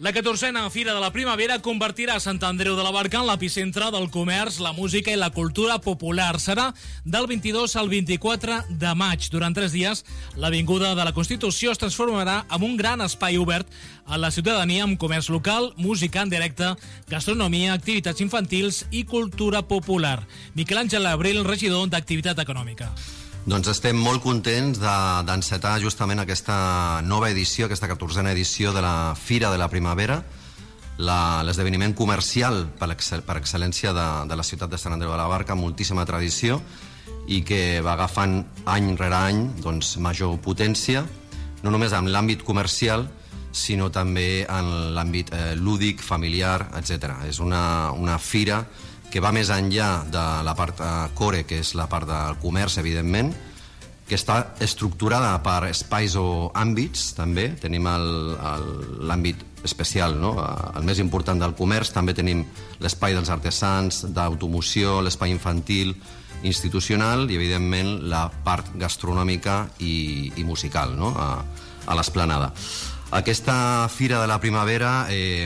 La 14a Fira de la Primavera convertirà Sant Andreu de la Barca en l'epicentre del comerç, la música i la cultura popular. Serà del 22 al 24 de maig. Durant 3 dies, l'Avinguda de la Constitució es transformarà en un gran espai obert a la ciutadania amb comerç local, música en directe, gastronomia, activitats infantils i cultura popular. Miquel Àngel Abril, regidor d'Activitat Econòmica. Doncs estem molt contents d'encetar justament aquesta nova edició, aquesta 14a edició de la Fira de la Primavera, l'esdeveniment comercial per excel·lència de la ciutat de Sant Andreu de la Barca, amb moltíssima tradició i que va agafant any rere any doncs, major potència, no només en l'àmbit comercial, sinó també en l'àmbit lúdic, familiar, etc. És una fira que va més enllà de la part core, que és la part del comerç, evidentment, que està estructurada per espais o àmbits, també. Tenim l'àmbit especial, no? El més important del comerç, també tenim l'espai dels artesans, d'automoció, l'espai infantil, institucional i, evidentment, la part gastronòmica i musical, no? A l'esplanada. Aquesta Fira de la Primavera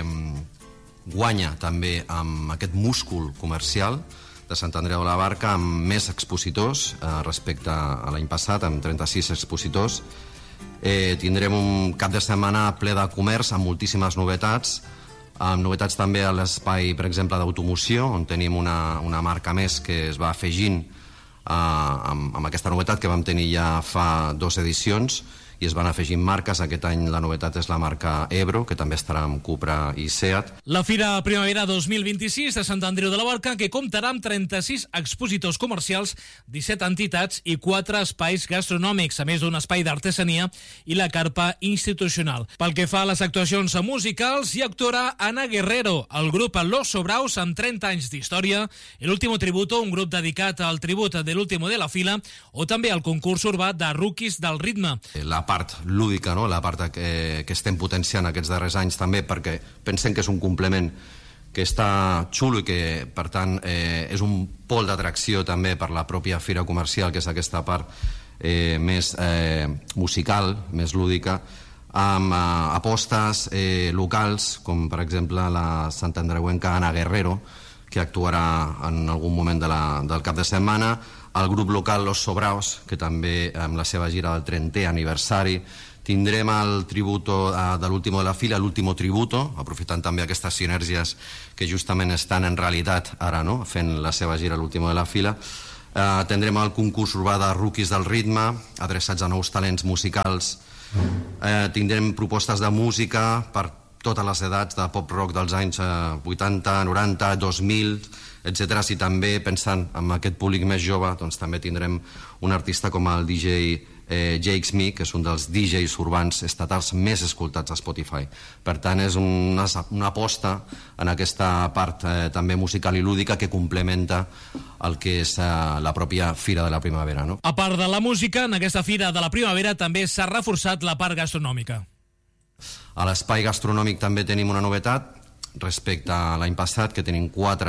guanya també amb aquest múscul comercial de Sant Andreu de la Barca, amb més expositors respecte a l'any passat, amb 36 expositors. Tindrem un cap de setmana ple de comerç amb moltíssimes novetats, amb novetats també a l'espai, per exemple, d'automoció, on tenim una marca més que es va afegint amb aquesta novetat que vam tenir ja fa 2 edicions, i es van afegint marques. Aquest any la novetat és la marca Ebro, que també estarà amb Cupra i Seat. La Fira Primavera 2026 de Sant Andreu de la Barca, que comptarà amb 36 expositors comercials, 17 entitats i 4 espais gastronòmics, a més d'un espai d'artesania i la carpa institucional. Pel que fa a les actuacions musicals, hi actuarà Ana Guerrero, el grup Los Sobraos, amb 30 anys d'història, El Último Tributo, un grup dedicat al tribut de l'último de la fila, o també el concurs urbà de Rookies del Ritme. La part lúdica, no? La part que estem potenciant aquests darrers anys també, perquè pensem que és un complement que està xulo i que, per tant, és un pol d'atracció també per la pròpia fira comercial, que és aquesta part més musical, més lúdica, amb apostes locals, com per exemple la santandreuenca Ana Guerrero, que actuarà en algun moment del cap de setmana, el grup local Los Sobraos, que també amb la seva gira del 30è aniversari. Tindrem el tributo de l'último de la fila, l'último tributo, aprofitant també aquestes sinergies que justament estan en realitat ara, no?, fent la seva gira l'último de la fila. Tindrem el concurs urbà de Rookies del Ritme, adreçats a nous talents musicals. Tindrem propostes de música per totes les edats, de pop-rock dels anys 80, 90, 2000, etc. Si també, pensant en aquest públic més jove, doncs també tindrem un artista com el DJ Jakes Me, que és un dels DJs urbans estatals més escoltats a Spotify. Per tant, és una aposta en aquesta part també musical i lúdica que complementa el que és la pròpia Fira de la Primavera, no? A part de la música, en aquesta Fira de la Primavera també s'ha reforçat la part gastronòmica. A l'espai gastronòmic també tenim una novetat respecte a l'any passat, que tenim 4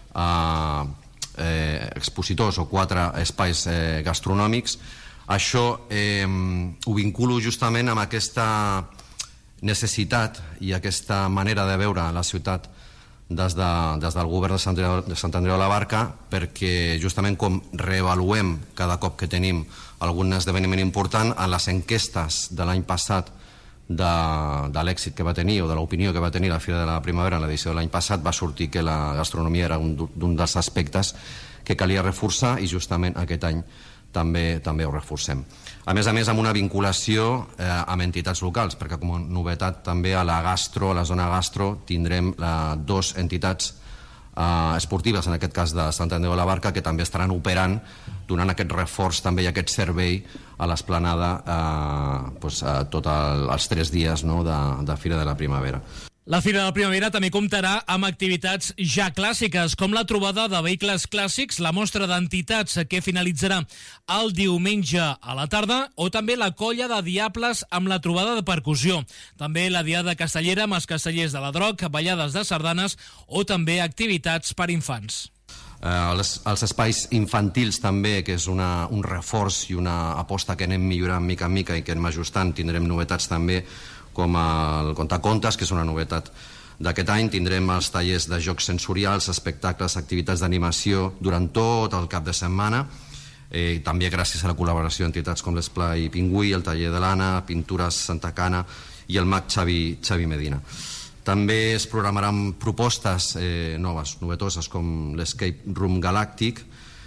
expositors o 4 espais gastronòmics. Això ho vinculo justament amb aquesta necessitat i aquesta manera de veure la ciutat des del govern de Sant Andreu de la Barca, perquè justament com reavaluem cada cop que tenim algun esdeveniment important, en les enquestes de l'any passat de l'èxit que va tenir o de l'opinió que va tenir la Fira de la Primavera en l'edició de l'any passat, va sortir que la gastronomia era un dels aspectes que calia reforçar, i justament aquest any també ho reforcem. A més, amb una vinculació amb entitats locals, perquè com a novetat també a la zona gastro, tindrem 2 entitats esportives, en aquest cas de Sant Andreu de la Barca, que també estaran operant, donant aquest reforç també i aquest servei a l'esplanada tots els 3 dies, no, de Fira de la Primavera. La Fira de la Primavera també comptarà amb activitats ja clàssiques, com la trobada de vehicles clàssics, la mostra d'entitats que finalitzarà el diumenge a la tarda, o també la colla de diables amb la trobada de percussió. També la diada castellera amb els castellers de la Droc, ballades de sardanes o també activitats per infants. Els espais infantils també, que és un reforç i una aposta que anem millorant mica en mica i que anem ajustant. Tindrem novetats també, com el contacontes, que és una novetat d'aquest any. Tindrem els tallers de jocs sensorials, espectacles, activitats d'animació durant tot el cap de setmana, també gràcies a la col·laboració d'entitats com l'Esplai Pingüí, el taller de l'Anna, Pintures Santa Cana i el mag Xavi Medina. També es programaran propostes noves, novetoses, com l'Escape Room Galàctic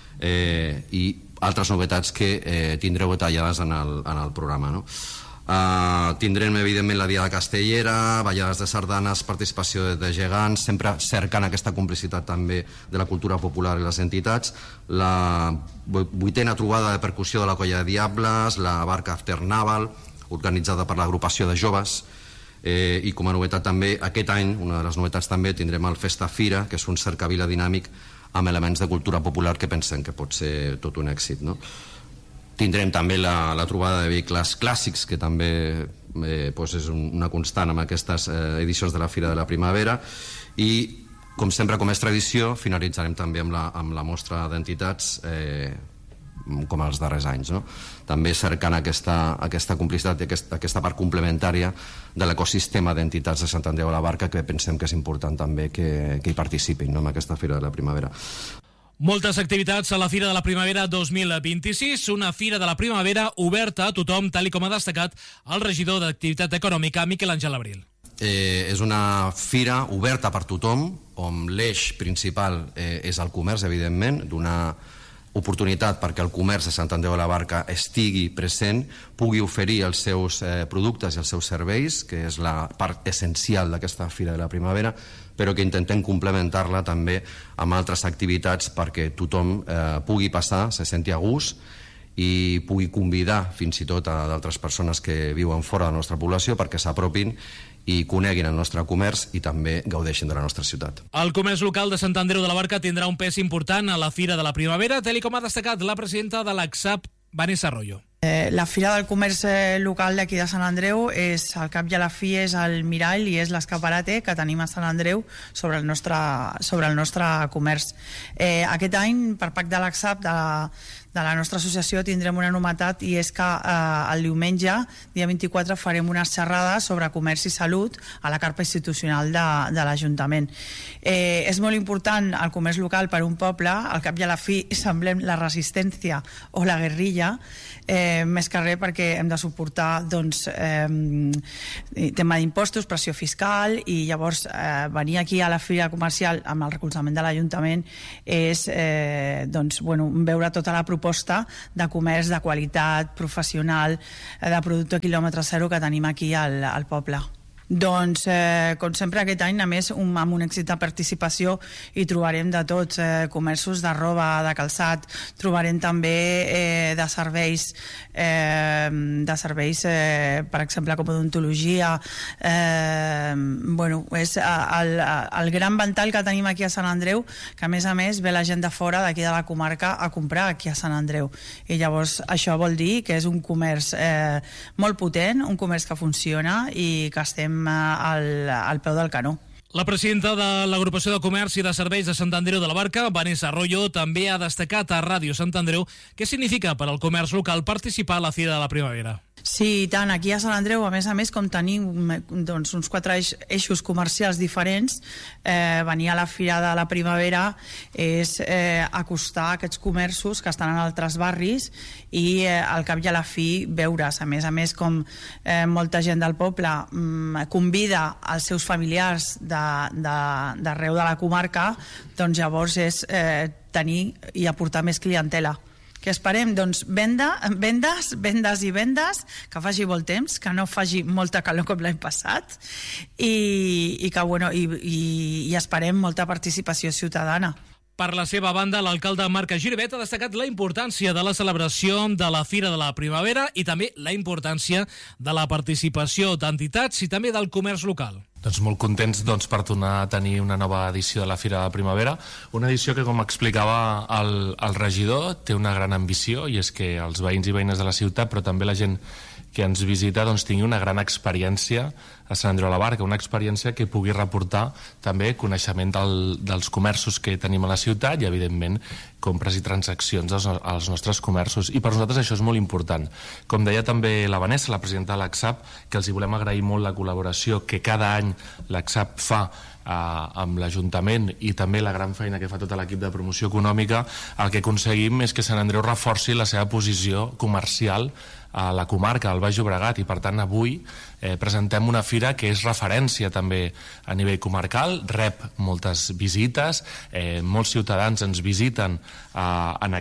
i altres novetats que tindreu detallades en el programa, no? Tindrem evidentment la Dia de Castellera, ballades de sardanes, participació de gegants, sempre cercant aquesta complicitat també de la cultura popular i les entitats, la 8a trobada de percussió de la Colla de Diables, la Barca After Naval, organitzada per l'agrupació de joves, i com a novetat també aquest any, una de les novetats també, tindrem el Festa Fira, que és un cercavila dinàmic amb elements de cultura popular que pensem que pot ser tot un èxit, no? Tindrem també la trobada de vehicles clàssics, que també és una constant amb aquestes edicions de la Fira de la Primavera, i com sempre, com és tradició, finalitzarem també amb la mostra d'entitats com els darrers anys, no? També cercant aquesta complicitat i aquesta part complementària de l'ecosistema d'entitats de Sant Andreu de la Barca, que pensem que és important també que hi participin, no?, en aquesta Fira de la Primavera. Moltes activitats a la Fira de la Primavera 2026, una Fira de la Primavera oberta a tothom, tal com ha destacat el regidor d'Activitat Econòmica, Miquel Àngel Abril. És una fira oberta per tothom, on l'eix principal és el comerç, evidentment, donar oportunitat perquè el comerç de Sant Andreu de la Barca estigui present, pugui oferir els seus productes i els seus serveis, que és la part essencial d'aquesta Fira de la Primavera, però que intentem complementar-la també amb altres activitats perquè tothom pugui passar, se senti a gust i pugui convidar fins i tot a d'altres persones que viuen fora de la nostra població perquè s'apropin i coneguin el nostre comerç i també gaudeixin de la nostra ciutat. El comerç local de Sant Andreu de la Barca tindrà un pes important a la Fira de la Primavera, tal com ha destacat la presidenta de l'ACSAP, Vanessa Arroyo. La Fira del Comerç local d'aquí de Sant Andreu és, al cap i a la fi, és el mirall i és l'escaparate que tenim a Sant Andreu sobre el nostre comerç. Aquest any, per pacte de l'ACSAP, de la nostra associació, tindrem una novetat, i és que el diumenge, dia 24, farem unes xerrades sobre comerç i salut a la carpa institucional de l'Ajuntament. És molt important el comerç local per un poble, al cap i a la fi semblem la resistència o la guerrilla, més que res perquè hem de suportar tema d'impostos, pressió fiscal, i llavors venir aquí a la fira comercial amb el recolzament de l'Ajuntament és veure tota la proposta de comerç de qualitat, professional, de producte quilòmetre zero que tenim aquí al poble. Doncs, com sempre, aquest any, a més, amb un èxit de participació, hi trobarem de tots, comerços de roba, de calçat, trobarem també de serveis, per exemple, com odontologia. És el gran ventall que tenim aquí a Sant Andreu, que a més ve la gent de fora d'aquí de la comarca a comprar aquí a Sant Andreu. I llavors això vol dir que és un comerç molt potent, un comerç que funciona i que estem al peu del canó. La presidenta de l'Agrupació de Comerç i de Serveis de Sant Andreu de la Barca, Vanessa Arroyo, també ha destacat a Ràdio Sant Andreu què significa per al comerç local participar a la Fira de la Primavera. Sí, tant. Aquí a Sant Andreu, a més com tenim uns 4 eixos comercials diferents, venir a la Fira de la Primavera és acostar aquests comerços que estan en altres barris i al cap i a la fi veure's. A més, com molta gent del poble convida els seus familiars d'arreu de la comarca, doncs llavors és tenir i aportar més clientela. Què esperem? Doncs vendes, que faci molt temps, que no faci molta calor com l'any passat i esperem molta participació ciutadana. Per la seva banda, l'alcalde Marc Giribet ha destacat la importància de la celebració de la Fira de la Primavera i també la importància de la participació d'entitats i també del comerç local. Doncs molt contents per tornar a tenir una nova edició de la Fira de la Primavera, una edició que, com explicava el regidor, té una gran ambició, i és que els veïns i veïnes de la ciutat, però també la gent que ens visita doncs, tingui una gran experiència a Sant Andreu de la Barca, una experiència que pugui reportar també coneixement dels comerços que tenim a la ciutat i, evidentment, compres i transaccions als nostres comerços. I per nosaltres això és molt important. Com deia també la Vanessa, la presidenta de l'ACSAP, que els hi volem agrair molt la col·laboració que cada any l'ACSAP fa amb l'Ajuntament i també la gran feina que fa tot l'equip de promoció econòmica, el que aconseguim és que Sant Andreu reforci la seva posició comercial a la comarca, al Baix Llobregat, i per tant avui presentem una fira que és referència també a nivell comarcal, rep moltes visites, molts ciutadans ens visiten en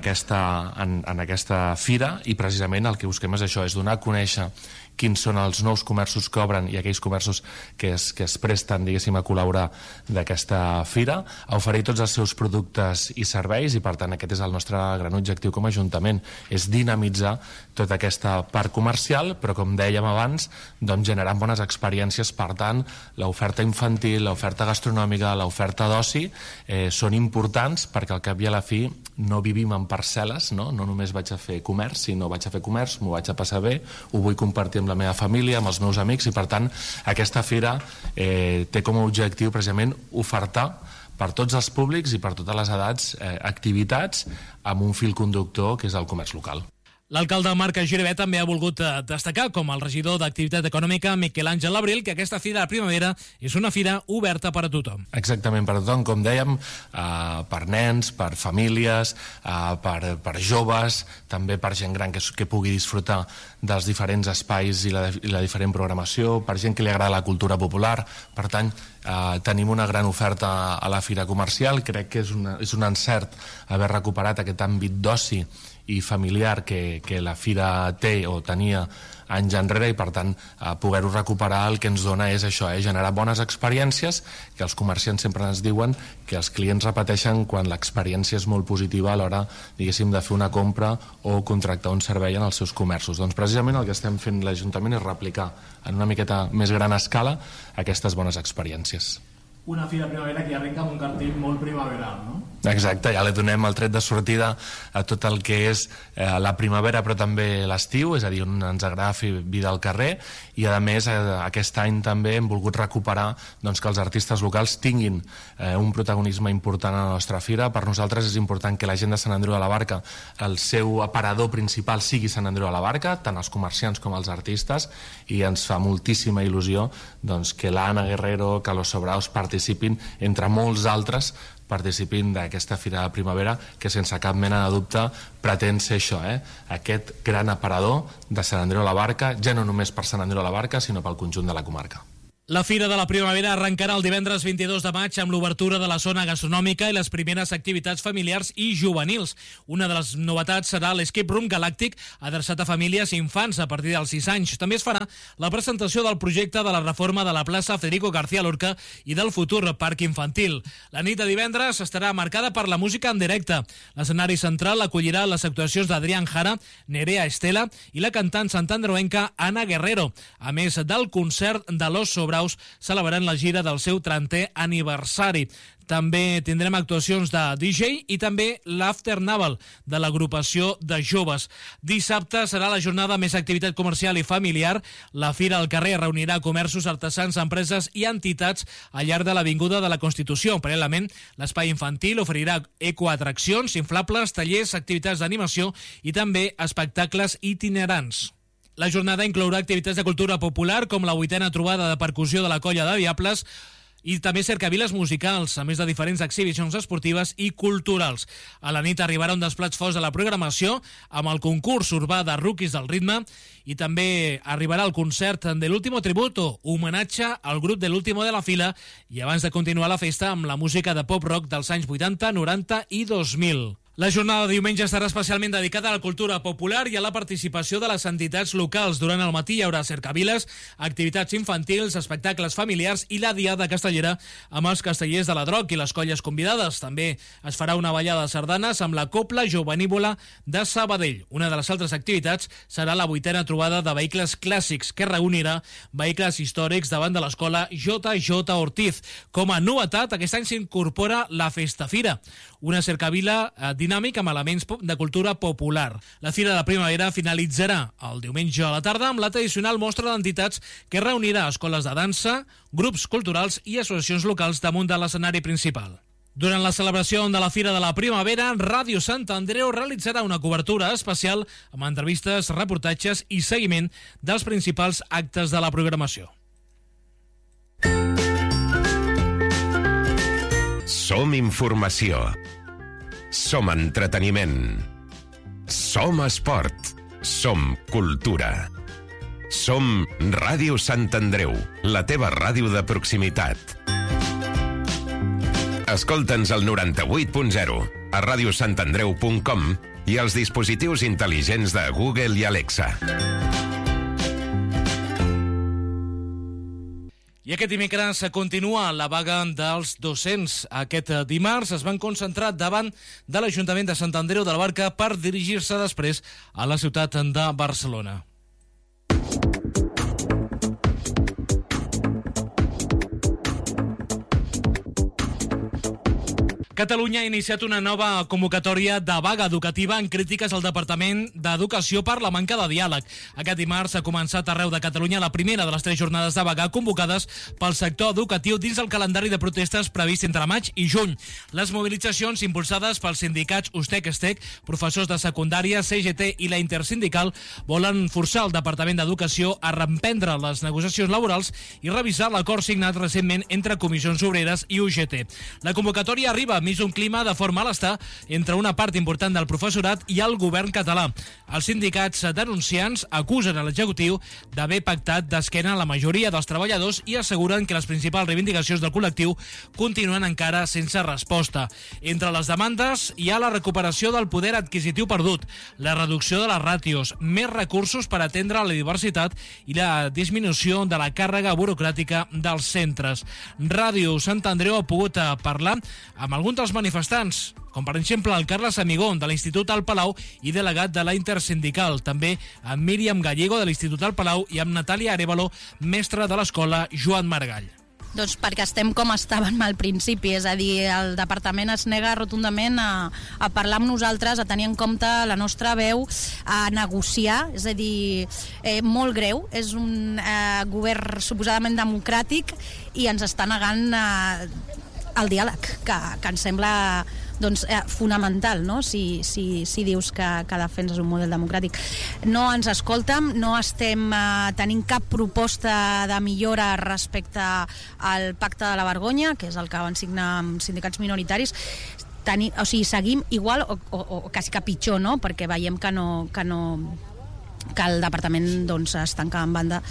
aquesta fira, i precisament el que busquem és això, és donar a conèixer quins són els nous comerços que obren i aquells comerços que es presten, diguéssim, a col·laborar d'aquesta fira, a oferir tots els seus productes i serveis, i per tant aquest és el nostre gran objectiu com a Ajuntament, és dinamitzar tota aquesta part comercial, però com dèiem abans, doncs generant bones experiències. Per tant, l'oferta infantil, l'oferta gastronòmica, l'oferta d'oci són importants, perquè al cap i a la fi no vivim en parcel·les, no només vaig a fer comerç, sinó vaig a fer comerç, m'ho vaig a passar bé, ho vull compartir amb la meva família, amb els meus amics, i per tant aquesta fira té com a objectiu precisament ofertar per tots els públics i per totes les edats activitats amb un fil conductor que és el comerç local. L'alcalde Marc Giribet també ha volgut destacar, com el regidor d'Activitat Econòmica, Miquel Àngel Abril, que aquesta fira de primavera és una fira oberta per a tothom. Exactament, per a tothom, com dèiem, per nens, per famílies, per joves, també per gent gran que pugui disfrutar dels diferents espais i la diferent programació, per gent que li agrada la cultura popular. Per tant, tenim una gran oferta a la fira comercial. Crec que és un encert haver recuperat aquest àmbit d'oci i familiar que la fira té o tenia anys enrere, i per tant poder-ho recuperar el que ens dona és això, generar bones experiències, que els comerciants sempre ens diuen que els clients repeteixen quan l'experiència és molt positiva a l'hora, diguéssim, de fer una compra o contractar un servei en els seus comerços. Doncs precisament el que estem fent l'Ajuntament és replicar en una miqueta més gran escala aquestes bones experiències. Una fira primavera que arrenca amb un cartell molt primaveral, no? Exacte, ja li donem el tret de sortida a tot el que és la primavera, però també l'estiu, és a dir, on ens agrada fer vida al carrer, i a més aquest any també hem volgut recuperar doncs, que els artistes locals tinguin un protagonisme important a la nostra fira. Per nosaltres és important que la gent de Sant Andreu de la Barca, el seu aparador principal sigui Sant Andreu de la Barca, tant els comerciants com els artistes, i ens fa moltíssima il·lusió doncs, que l'Anna Guerrero, que los Sobraos participin, entre molts altres, participin d'aquesta fira de primavera, que sense cap mena de dubte pretén ser això, aquest gran aparador de Sant Andreu de la Barca, ja no només per Sant Andreu de la Barca, sinó pel conjunt de la comarca. La Fira de la Primavera arrencarà el divendres 22 de maig amb l'obertura de la zona gastronòmica i les primeres activitats familiars i juvenils. Una de les novetats serà l'Escape Room Galàctic, adreçat a famílies i infants a partir dels 6 anys. També es farà la presentació del projecte de la reforma de la plaça Federico García Lorca i del futur parc infantil. La nit de divendres estarà marcada per la música en directe. L'escenari central acollirà les actuacions d'Adrián Jara, Nerea Estela i la cantant santandreuenca Ana Guerrero, a més del concert de Los Sobraos celebrant la gira del seu 30è aniversari. També tindrem actuacions de DJ i també l'After Naval de l'agrupació de joves. Dissabte serà la jornada més activitat comercial i familiar. La Fira al carrer reunirà comerços, artesans, empreses i entitats al llarg de l'Avinguda de la Constitució. Paral·lelament, l'espai infantil oferirà ecoatraccions, inflables, tallers, activitats d'animació i també espectacles itinerants. La jornada inclourà activitats de cultura popular com la 8a trobada de percussió de la Colla de Diables i també cercaviles musicals, a més de diferents exhibicions esportives i culturals. A la nit arribarà un dels plats forts de la programació amb el concurs urbà de Rookies del Ritme i també arribarà el concert de l'Último Tributo, homenatge al grup de l'Último de la Fila, i abans de continuar la festa amb la música de pop-rock dels anys 80, 90 i 2000. La jornada de diumenge estarà especialment dedicada a la cultura popular i a la participació de les entitats locals. Durant el matí hi haurà cercaviles, activitats infantils, espectacles familiars i la diada castellera amb els castellers de la Droc i les colles convidades. També es farà una ballada de sardanes amb la Copla Jovenívola de Sabadell. Una de les altres activitats serà la 8a trobada de vehicles clàssics, que reunirà vehicles històrics davant de l'escola J.J. Ortiz. Com a novetat, aquest any s'incorpora la Festa Fira, una cercavila dinàmica dinàmic amb elements de cultura popular. La Fira de Primavera finalitzarà el diumenge a la tarda amb la tradicional mostra d'entitats que reunirà escoles de dansa, grups culturals i associacions locals damunt de l'escenari principal. Durant la celebració de la Fira de la Primavera, Ràdio Sant Andreu realitzarà una cobertura especial amb entrevistes, reportatges i seguiment dels principals actes de la programació. Som informació. Som entreteniment. Som esport. Som cultura. Som Ràdio Sant Andreu, la teva ràdio de proximitat. Escolta'ns al 98.0, a radiosantandreu.com i als dispositius intel·ligents de Google i Alexa. I aquest dimecres continua la vaga dels docents. Aquest dimarts es van concentrar davant de l'Ajuntament de Sant Andreu de la Barca per dirigir-se després a la ciutat de Barcelona. Catalunya ha iniciat una nova convocatòria de vaga educativa en crítiques al Departament d'Educació per la manca de diàleg. Aquest dimarts ha començat arreu de Catalunya la primera de les 3 jornades de vaga convocades pel sector educatiu dins el calendari de protestes previst entre maig i juny. Les mobilitzacions impulsades pels sindicats USTEC-ESTEC, professors de secundària, CGT i la Intersindical volen forçar el Departament d'Educació a reemprendre les negociacions laborals i revisar l'acord signat recentment entre Comissions Obreres i UGT. La convocatòria arriba enmig d'un clima de fort malestar entre una part important del professorat i el govern català. Els sindicats denunciants acusen a l'executiu d'haver pactat d'esquena a la majoria dels treballadors i asseguren que les principals reivindicacions del col·lectiu continuen encara sense resposta. Entre les demandes hi ha la recuperació del poder adquisitiu perdut, la reducció de les ràtios, més recursos per atendre la diversitat i la disminució de la càrrega burocràtica dels centres. Ràdio Sant Andreu ha pogut parlar amb alguns dels manifestants, com per exemple el Carles Amigón de l'Institut Al Palau i delegat de la Intersindical, també amb Míriam Gallego de l'Institut Al Palau i amb Natàlia Arevalo, mestra de l'escola Joan Maragall. Doncs perquè estem com estàvem al principi, és a dir, el departament es nega rotundament a parlar amb nosaltres, a tenir en compte la nostra veu, a negociar, és a dir, molt greu, és un govern suposadament democràtic i ens està negant el diàleg, que ens sembla doncs, fonamental, no? Si dius que defenses un model democràtic. No ens escolten, no estem tenint cap proposta de millora respecte al pacte de la vergonya, que és el que van signar amb sindicats minoritaris. O sigui, seguim igual o quasi que pitjor, no? Perquè veiem que el departament doncs, es tanca en banda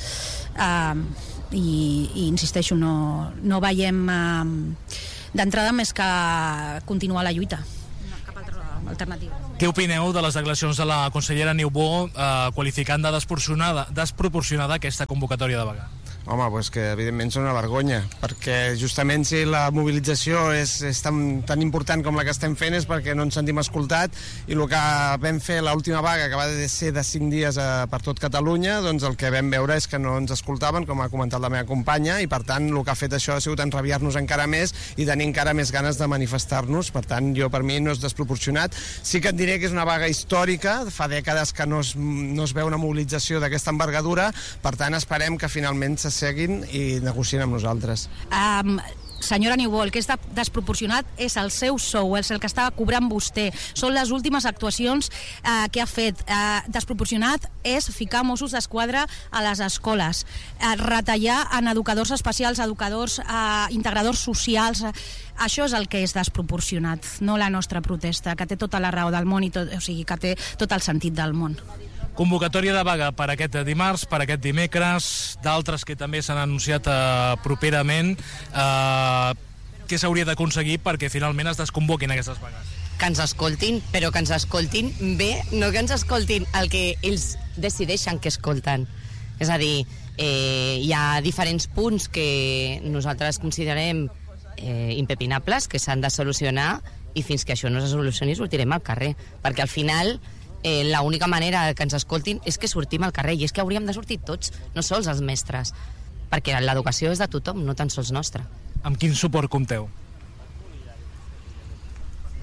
i insisteixo, no veiem d'entrada més que continuar la lluita. Cap altra alternativa. Què opineu de les declaracions de la consellera Niubó qualificant de desproporcionada aquesta convocatòria de vaga? Home, doncs que evidentment són una vergonya, perquè justament si la mobilització és tan important com la que estem fent és perquè no ens sentim escoltat i el que vam fer l'última vaga, que va ser de 5 dies per tot Catalunya, doncs el que vam veure és que no ens escoltaven, com ha comentat la meva companya, i per tant el que ha fet això ha sigut enrabiar-nos encara més i tenir encara més ganes de manifestar-nos. Per tant, per mi no és desproporcionat. Sí que et diré que és una vaga històrica, fa dècades que no es veu una mobilització d'aquesta envergadura, per tant esperem que finalment seguin i negocien amb nosaltres. Senyora Niubó, el que és desproporcionat és el seu sou, és el que està cobrant vostè. Són les últimes actuacions que ha fet. Desproporcionat és ficar Mossos d'Esquadra a les escoles, retallar en educadors especials, educadors, integradors socials. Això és el que és desproporcionat, no la nostra protesta, que té tota la raó del món, o sigui, que té tot el sentit del món. Convocatòria de vaga per aquest dimarts, per aquest dimecres, d'altres que també s'han anunciat properament. Què s'hauria d'aconseguir perquè finalment es desconvoquin aquestes vagues? Que ens escoltin, però que ens escoltin bé, no que ens escoltin el que ells decideixen que escolten. És a dir, hi ha diferents punts que nosaltres considerem impepinables, que s'han de solucionar, i fins que això no se solucioni sortirem al carrer, perquè al final l'única manera que ens escoltin és que sortim al carrer, i és que hauríem de sortir tots, no sols els mestres, perquè l'educació és de tothom, no tan sols nostra. Amb quin suport compteu?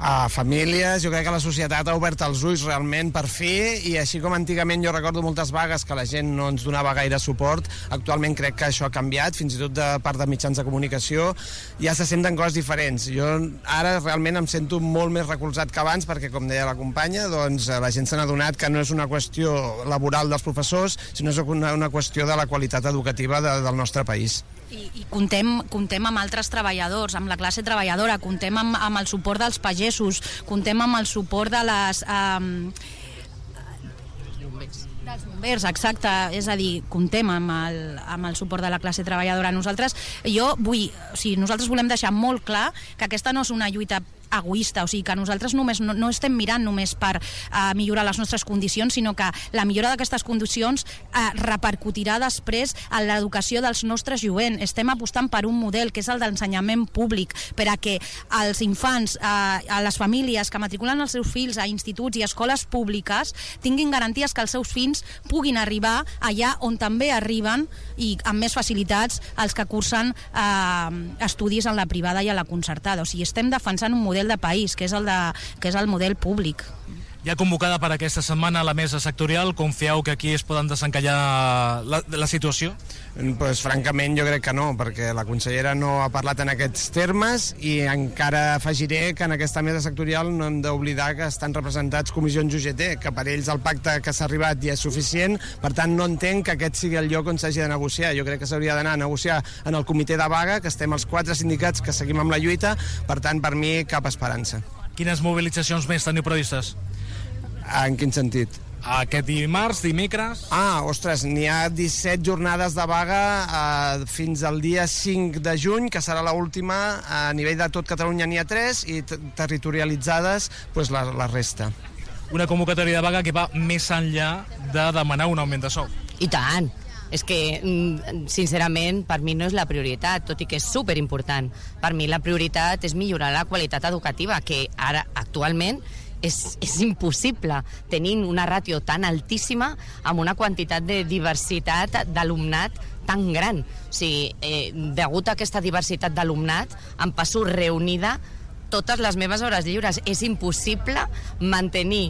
a famílies. Jo crec que la societat ha obert els ulls realment per fi, i així com antigament jo recordo moltes vagues que la gent no ens donava gaire suport, actualment crec que això ha canviat, fins i tot de part de mitjans de comunicació ja se senten coses diferents. Jo ara realment em sento molt més recolzat que abans, perquè com deia la companya, doncs la gent s'ha adonat que no és una qüestió laboral dels professors, sinó és una qüestió de la qualitat educativa del nostre país. I comptem amb altres treballadors, amb la classe treballadora, comptem amb el suport dels pagesos, comptem amb el suport de les... dels bombers, exacte, és a dir, comptem amb el suport de la classe treballadora. Nosaltres volem deixar molt clar que aquesta no és una lluita egoista, o sigui que nosaltres no estem mirant només per millorar les nostres condicions, sinó que la millora d'aquestes condicions repercutirà després en l'educació dels nostres jovents. Estem apostant per un model que és el d'ensenyament públic, per a que els infants, a les famílies que matriculen els seus fills a instituts i escoles públiques tinguin garanties que els seus fills puguin arribar allà on també arriben, i amb més facilitats els que cursen estudis en la privada i a la concertada. O sigui, estem defensant un model de país, que és el model públic. Ja convocada per aquesta setmana la mesa sectorial, confieu que aquí es poden desencallar la situació? Pues, francament jo crec que no, perquè la consellera no ha parlat en aquests termes, i encara afegiré que en aquesta mesa sectorial no hem d'oblidar que estan representats comissions UGT, que per ells el pacte que s'ha arribat ja és suficient. Per tant, no entenc que aquest sigui el lloc on s'hagi de negociar. Jo crec que s'hauria d'anar a negociar en el comitè de vaga, que estem els 4 sindicats que seguim amb la lluita. Per tant, per mi, cap esperança. Quines mobilitzacions més teniu previstes? En quin sentit? Aquest dimarts, dimecres... Ostres, n'hi ha 17 jornades de vaga fins al dia 5 de juny, que serà l'última. A nivell de tot Catalunya n'hi ha 3, i territorialitzades pues, la resta. Una convocatòria de vaga que va més enllà de demanar un augment de sou. I tant! És que, sincerament, per mi no és la prioritat, tot i que és superimportant. Per mi la prioritat és millorar la qualitat educativa, que ara, actualment, és impossible, tenint una ràtio tan altíssima amb una quantitat de diversitat d'alumnat tan gran. O sigui, degut a aquesta diversitat d'alumnat, em passo reunida totes les meves hores lliures. És impossible mantenir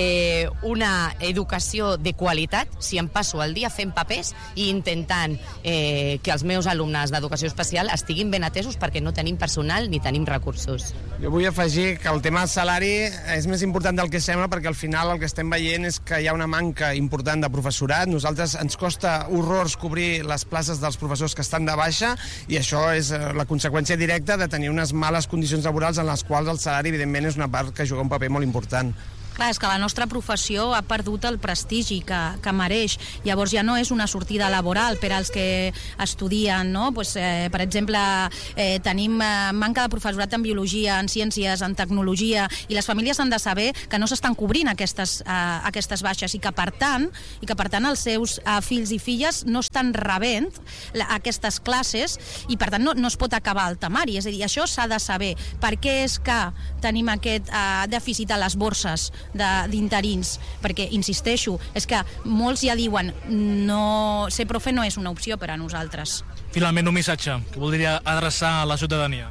una educació de qualitat si em passo el dia fent papers i intentant que els meus alumnes d'educació especial estiguin ben atesos, perquè no tenim personal ni tenim recursos. Jo vull afegir que el tema del salari és més important del que sembla, perquè al final el que estem veient és que hi ha una manca important de professorat. Nosaltres ens costa horrors cobrir les places dels professors que estan de baixa, i això és la conseqüència directa de tenir unes males condicions laborals en les quals el salari, evidentment, és una part que juga un paper molt important. Clar, és que la nostra professió ha perdut el prestigi que mereix. Llavors ja no és una sortida laboral per als que estudien, no? Pues, per exemple, tenim manca de professorat en biologia, en ciències, en tecnologia, i les famílies han de saber que no s'estan cobrint aquestes baixes, i que per tant els seus fills i filles no estan rebent aquestes classes, i per tant no es pot acabar el temari. És a dir, això s'ha de saber. Per què és que tenim aquest dèficit a les borses d'interins? Perquè, insisteixo, és que molts ja diuen ser profe no és una opció per a nosaltres. Finalment, un missatge que voldria adreçar a la ciutadania.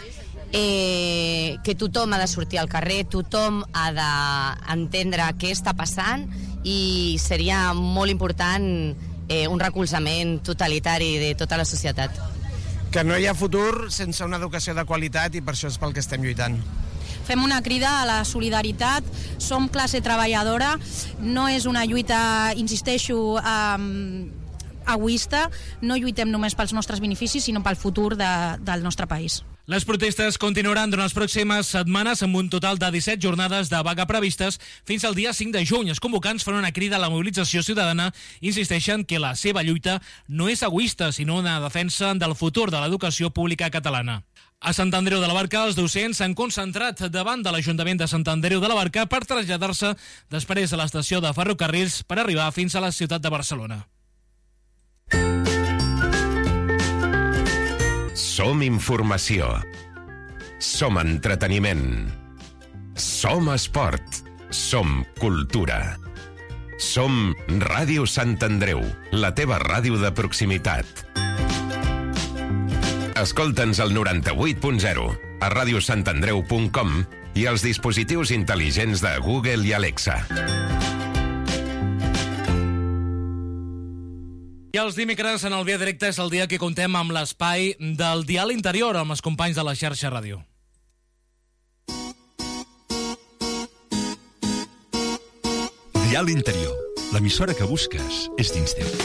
Que tothom ha de sortir al carrer, tothom ha d'entendre què està passant, i seria molt important un recolzament totalitari de tota la societat. Que no hi ha futur sense una educació de qualitat, i per això és pel que estem lluitant. Fem una crida a la solidaritat, som classe treballadora, no és una lluita, insisteixo, egoista, no lluitem només pels nostres beneficis, sinó pel futur del nostre país. Les protestes continuaran durant les pròximes setmanes, amb un total de 17 jornades de vaga previstes fins al dia 5 de juny. Els convocants fan una crida a la mobilització ciutadana i insisteixen que la seva lluita no és egoista, sinó una defensa del futur de l'educació pública catalana. A Sant Andreu de la Barca, els docents s'han concentrat davant de l'Ajuntament de Sant Andreu de la Barca per traslladar-se després a l'estació de ferrocarrils per arribar fins a la ciutat de Barcelona. Som informació. Som entreteniment. Som esport. Som cultura. Som Ràdio Sant Andreu, la teva ràdio de proximitat. Escolta'ns al 98.0, a radiosantandreu.com i els dispositius intel·ligents de Google i Alexa. I els dimecres en el Via Directe és el dia que contem amb l'espai del Dial Interior amb els companys de la xarxa ràdio. Dial Interior, l'emissora que busques és dins teu.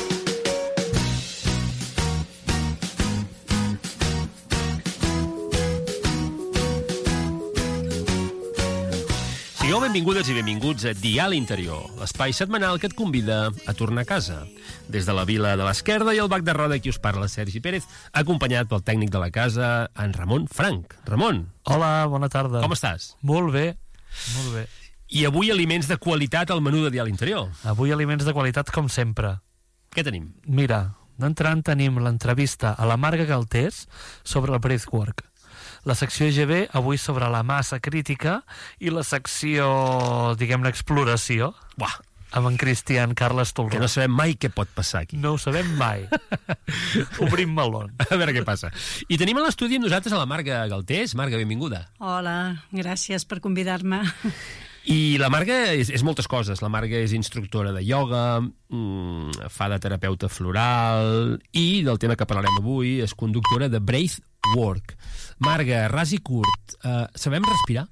Sigueu benvingudes i benvinguts a Dial Interior, l'espai setmanal que et convida a tornar a casa. Des de la Vila de l'Esquerda i el Bac de Roda, aquí us parla Sergi Pérez, acompanyat pel tècnic de la casa, en Ramon Frank. Ramon. Hola, bona tarda. Com estàs? Molt bé, molt bé. I avui aliments de qualitat al menú de Dial Interior. Avui aliments de qualitat com sempre. Què tenim? Mira, d'entrant tenim l'entrevista a la Marga Galtés sobre el breathwork. La secció EGB avui sobre la massa crítica i la secció, diguem-ne, exploració. Buah, amb en Cristian Carles Tolró. Que no sabem mai què pot passar aquí. No ho sabem mai. Obrim melon. A veure què passa. I tenim a l'estudi amb nosaltres a la Marga Galtés. Marga, benvinguda. Hola, gràcies per convidar-me. I la Marga és moltes coses. La Marga és instructora de ioga, fa de terapeuta floral i del tema que parlarem avui és conductora de Breathwork. Marga, ras i curt, sabem respirar?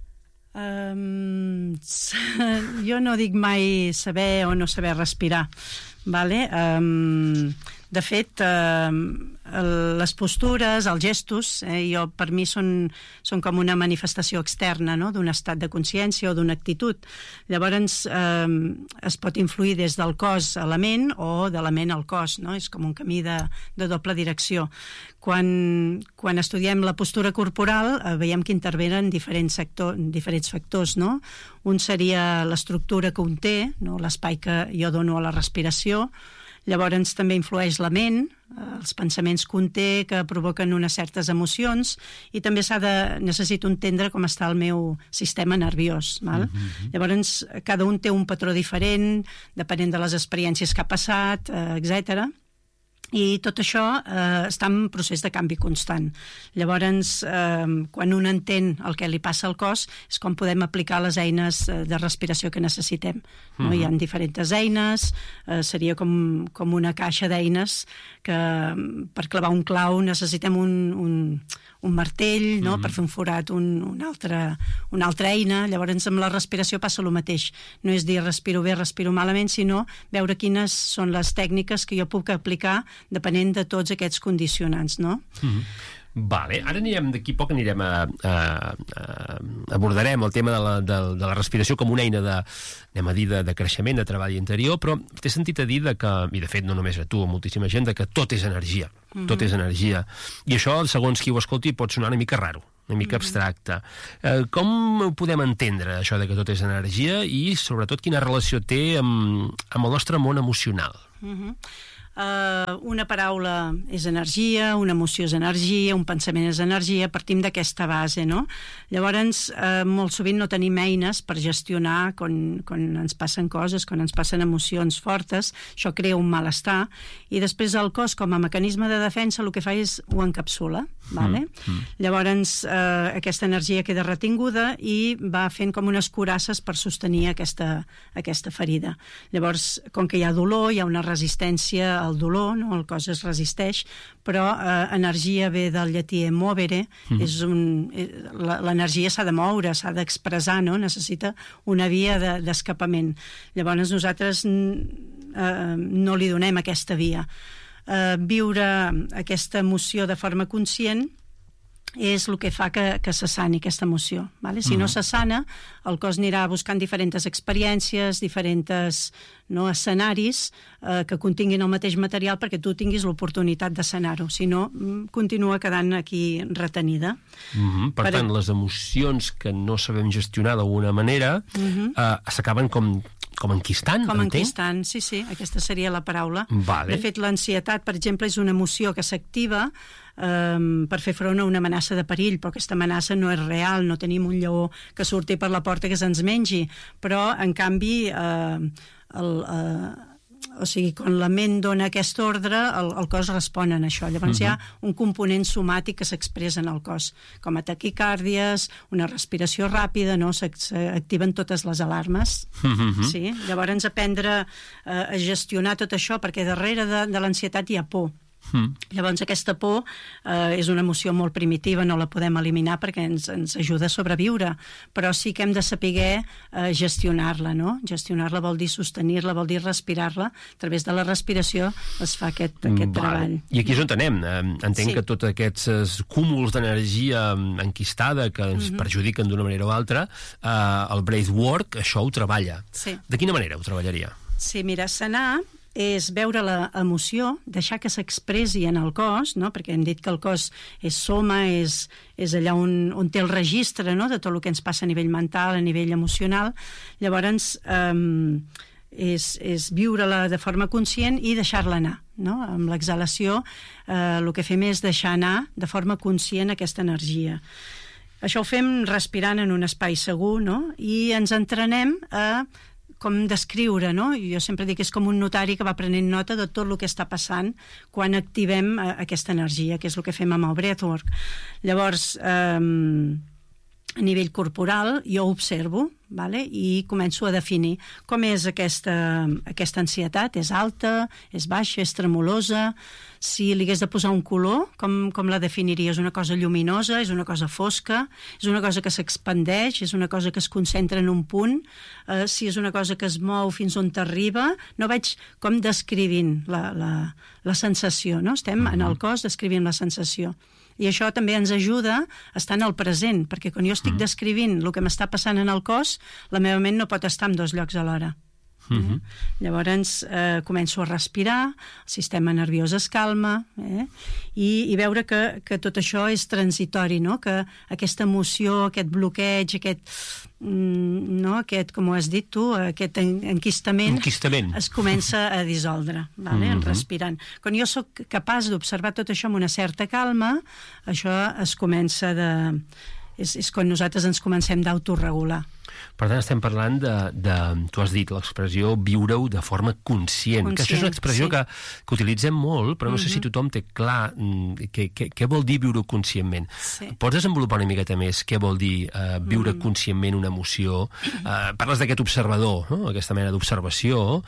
Jo no dic mai saber o no saber respirar, vale? De fet, les postures, els gestos, per mi són com una manifestació externa, no?, d'un estat de consciència o d'una actitud. Llavors, es pot influir des del cos a la ment o de la ment al cos, no? És com un camí de doble direcció. Quan estudiem la postura corporal, veiem que intervenen diferents factors, no? Un seria l'estructura que un té, no?, l'espai que jo dono a la respiració. Llavors també influeix la ment, els pensaments que un té, que provoquen unes certes emocions, i també necessito entendre com està el meu sistema nerviós. Val? Llavors, cada un té un patró diferent, depenent de les experiències que ha passat, etc. I tot això està en procés de canvi constant. Llavors, quan un entén el que li passa al cos, és com podem aplicar les eines de respiració que necessitem. No? Hi ha diferents eines, seria com una caixa d'eines que per clavar un clau necessitem un martell, no? Per fer un forat, una altra eina. Llavors, amb la respiració passa el mateix. No és dir respiro bé, respiro malament, sinó veure quines són les tècniques que jo puc aplicar depenent de tots aquests condicionants, no? Vale, ara d'aquí poc abordarem el tema de la respiració com una eina de creixement, de treball interior, però t'he sentit a dir que, i de fet no només a tu, a moltíssima gent, que tot és energia, tot és energia. I això, segons qui ho escolti, pot sonar una mica raro, una mica abstracte. Com podem entendre això de que tot és energia i, sobretot, quina relació té amb el nostre món emocional? Una paraula és energia, una emoció és energia, un pensament és energia, partim d'aquesta base, no? Llavors, molt sovint no tenim eines per gestionar quan ens passen coses, quan ens passen emocions fortes, això crea un malestar, i després el cos, com a mecanisme de defensa, el que fa és ho encapsula, vale? Llavors, aquesta energia queda retinguda i va fent com unes curasses per sostenir aquesta ferida. Llavors, com que hi ha dolor, hi ha una resistència al dolor, no? El cos es resisteix, però energia ve del llatí movere, l'energia s'ha de moure, s'ha d'expressar, no? Necessita una via d'escapament. Llavors nosaltres no li donem aquesta via. Viure aquesta emoció de forma conscient és el que fa que se sani aquesta emoció. Vale? Si no se sana, el cos anirà buscant diferents experiències, diferents escenaris que continguin el mateix material perquè tu tinguis l'oportunitat de sanar-ho. Si no, continua quedant aquí retenida. Per tant, les emocions que no sabem gestionar d'alguna manera s'acaben com enquistant, com enquistant, sí, aquesta seria la paraula. De fet, l'ansietat, per exemple, és una emoció que s'activa per fer front a una amenaça de perill, però aquesta amenaça no és real, no tenim un lleó que surti per la porta que se'ns mengi, però en canvi o sigui, quan la ment dona aquest ordre, el cos respon a això. Llavors hi ha un component somàtic que s'expressa en el cos, com a taquicàrdies, una respiració ràpida, no? S'activen totes les alarmes. Sí? Llavors aprendre a gestionar tot això, perquè darrere de l'ansietat hi ha por. Llavors aquesta por és una emoció molt primitiva, no la podem eliminar perquè ens ajuda a sobreviure, però sí que hem de saber gestionar-la, no? Gestionar-la vol dir sostenir-la, vol dir respirar-la. A través de la respiració es fa aquest treball. I aquí és on anem. Entenc que tots aquests cúmuls d'energia enquistada que ens perjudiquen d'una manera o altra, el breathwork, això ho treballa. De quina manera ho treballaria? Sí, mira, sanar és veure l'emoció, deixar que s'expressi en el cos, no? Perquè hem dit que el cos és soma, és allà on té el registre, no? De tot el que ens passa a nivell mental, a nivell emocional. Llavors, és viure-la de forma conscient i deixar-la anar. No? Amb l'exhalació el que fem és deixar anar de forma conscient aquesta energia. Això ho fem respirant en un espai segur, no? I ens entrenem a com descriure, no? Jo sempre dic que és com un notari que va prenent nota de tot el que està passant quan activem aquesta energia, que és el que fem amb el breathwork. Llavors, a nivell corporal, jo observo, vale? I començo a definir com és aquesta ansietat. És alta, és baixa, és tremolosa. Si li hagués de posar un color, com la definiria? És una cosa lluminosa, és una cosa fosca, és una cosa que s'expandeix, és una cosa que es concentra en un punt, si és una cosa que es mou fins on t'arriba. No vaig com descrivint la sensació, no? Estem en el cos descrivint la sensació. I això també ens ajuda a estar en el present, perquè quan jo estic descrivint el que m'està passant en el cos, la meva ment no pot estar en dos llocs alhora. Llavors començo a respirar, el sistema nerviós es calma, i veure que tot això és transitori, no? Que aquesta emoció, aquest bloqueig, aquest, com ho has dit tu, aquest enquistament es comença a dissoldre, respirant. Quan jo sóc capaç d'observar tot això amb una certa calma, això es comença és quan nosaltres ens comencem d'autoregular. Per tant, estem parlant tu has dit l'expressió viure-ho de forma conscient, que això és una expressió que utilitzem molt, però no sé si tothom té clar què vol dir viure-ho conscientment. Pots desenvolupar una miqueta més què vol dir viure conscientment una emoció? Parles d'aquest observador, aquesta mena d'observació.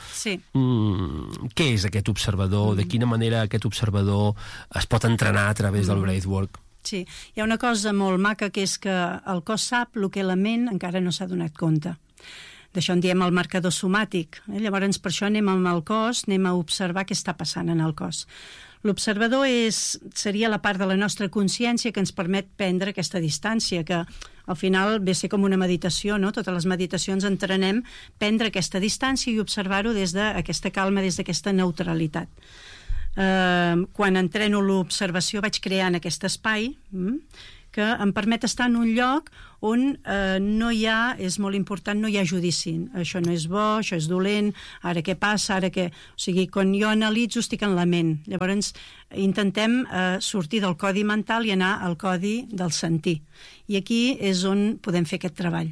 Què és aquest observador? De quina manera aquest observador es pot entrenar a través del breathwork? Sí, hi ha una cosa molt maca que és que el cos sap el que la ment encara no s'ha donat compte. D'això en diem el marcador somàtic. Llavors per això anem amb el cos, anem a observar què està passant en el cos. L'observador seria la part de la nostra consciència que ens permet prendre aquesta distància, que al final ve a ser com una meditació, no? Totes les meditacions entrenem prendre aquesta distància i observar-ho des d'aquesta calma, des d'aquesta neutralitat. Quan entreno l'observació vaig creant aquest espai que em permet estar en un lloc on no hi ha, és molt important, no hi ha judici. Això no és bo, això és dolent, ara què passa, ara què... O sigui, quan jo analitzo estic en la ment. Llavors intentem sortir del codi mental i anar al codi del sentir. I aquí és on podem fer aquest treball.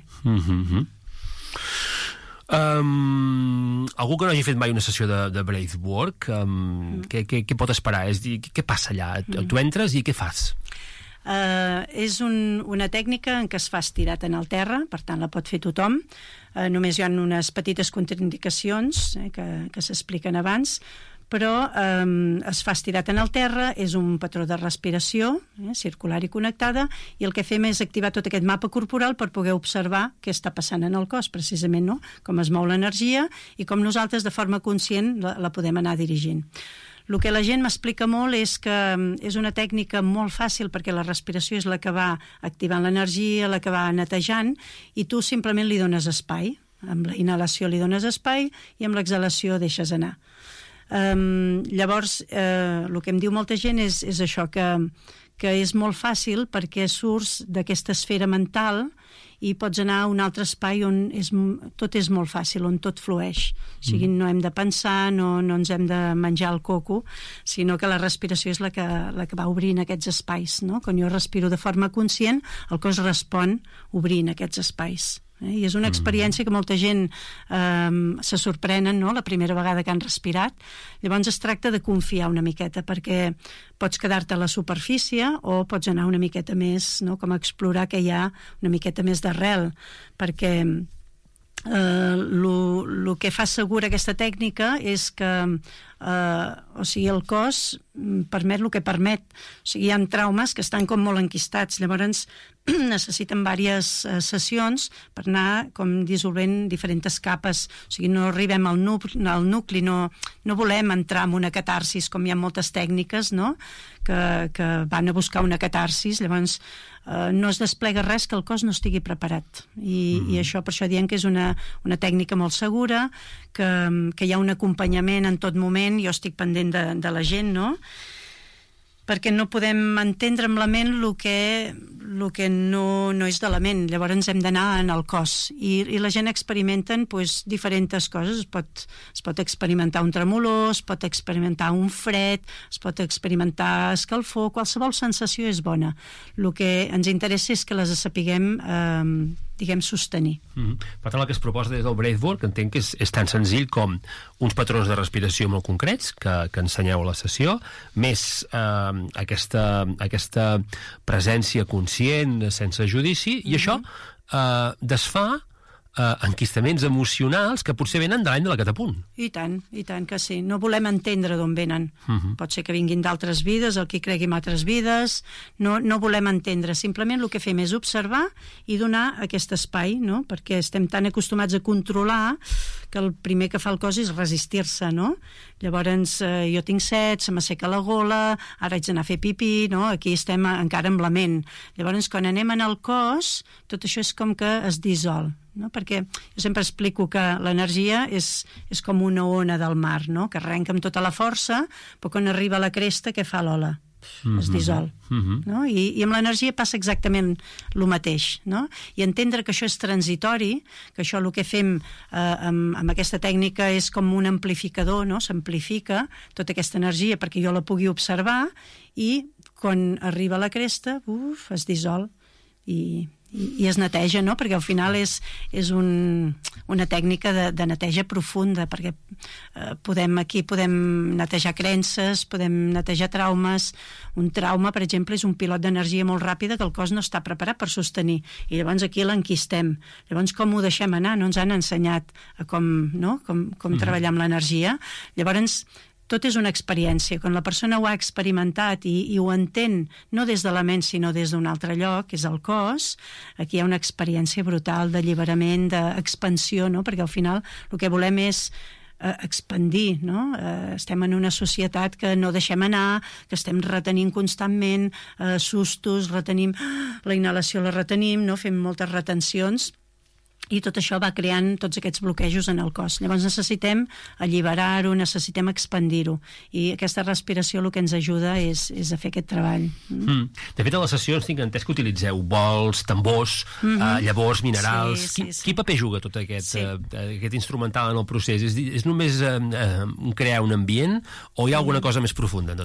Algú que no hagi fet mai una sessió de breathwork, què pot esperar? És dir, què passa allà? Tu entres i què fas? És una tècnica en què es fa estirat en el terra, per tant la pot fer tothom. Només hi ha unes petites contraindicacions que s'expliquen abans, però es fa estirat en el terra, és un patró de respiració circular i connectada, i el que fem és activar tot aquest mapa corporal per poder observar què està passant en el cos, precisament, no? Com es mou l'energia i com nosaltres de forma conscient la podem anar dirigint. El que la gent m'explica molt és que és una tècnica molt fàcil perquè la respiració és la que va activant l'energia, la que va netejant, i tu simplement li dones espai. Amb la inhalació li dones espai i amb l'exhalació deixes anar. Llavors, el que em diu molta gent és això, que és molt fàcil perquè surts d'aquesta esfera mental i pots anar a un altre espai on tot és molt fàcil, on tot flueix. O sigui, no hem de pensar, no ens hem de menjar el coco, sinó que la respiració és la que va obrint aquests espais, no? Quan jo respiro de forma conscient, el cos respon obrint aquests espais. I és una experiència que molta gent se sorprenen, no?, la primera vegada que han respirat. Llavors es tracta de confiar una miqueta, perquè pots quedar-te a la superfície o pots anar una miqueta més, no?, com a explorar que hi ha una miqueta més d'arrel, perquè el que fa segura aquesta tècnica és que el cos permet el que permet. O sigui, hi ha traumes que estan com molt enquistats, llavors necessiten diverses sessions per anar com dissolvent diferents capes. O sigui, no arribem al nucli, no volem entrar en una catarsis, com hi ha moltes tècniques, no?, que van a buscar una catarsis, llavors no es desplega res que el cos no estigui preparat. I això, per això diem que és una tècnica molt segura, que hi ha un acompanyament en tot moment. Jo estic pendent de la gent, no?, perquè no podem entendre amb la ment el que no és de la ment. Llavors hem d'anar en el cos. I la gent experimenten diferents coses. Es pot experimentar un tremolor, es pot experimentar un fred, es pot experimentar escalfor, qualsevol sensació és bona. El que ens interessa és que les sapiguem sostenir. Per tant, el que es proposa des del Breathwork entenc que és tan senzill com uns patrons de respiració molt concrets que ensenyeu a la sessió, més aquesta presència conscient sense judici, i això desfà enquistaments emocionals que potser venen de l'any de la catapunt. I tant que sí. No volem entendre d'on venen. Pot ser que vinguin d'altres vides, el que cregui en altres vides. No volem entendre. Simplement el que fem és observar i donar aquest espai, no?, perquè estem tan acostumats a controlar que el primer que fa el cos és resistir-se, no? Llavors, jo tinc set, se m'asseca la gola, ara haig d'anar a fer pipí, no? Aquí estem encara amb la ment. Llavors, quan anem en el cos, tot això és com que es dissol, no? Perquè jo sempre explico que l'energia és com una ona del mar, no?, que arrenca amb tota la força, però quan arriba a la cresta, què fa l'ola? Es dissol, no? I amb l'energia passa exactament el mateix, no? I entendre que això és transitori, que això el que fem amb aquesta tècnica és com un amplificador, no? S'amplifica tota aquesta energia perquè jo la pugui observar, i quan arriba a la cresta, es dissol i es neteja, no?, perquè al final és una tècnica de neteja profunda, perquè podem netejar creences, podem netejar traumes. Un trauma, per exemple, és un pilot d'energia molt ràpida que el cos no està preparat per sostenir, i llavors aquí l'enquistem. Llavors, com ho deixem anar? No ens han ensenyat com treballar amb l'energia. Llavors, tot és una experiència. Quan la persona ho ha experimentat i ho entén, no des de la ment, sinó des d'un altre lloc, que és el cos, aquí hi ha una experiència brutal d'alliberament, d'expansió, no?, perquè al final el que volem és expandir, no? Estem en una societat que no deixem anar, que estem retenint constantment sustos, retenim la inhalació, la retenim, no? Fem moltes retencions, i tot això va creant tots aquests bloquejos en el cos. Llavors necessitem alliberar-ho, necessitem expandir-ho, i aquesta respiració el que ens ajuda és a fer aquest treball. De fet, a les sessions tinc entès que utilitzeu bols, tambors, llavors, minerals. Quin paper juga tot aquest instrumental en el procés? És només crear un ambient, o hi ha alguna cosa més profunda en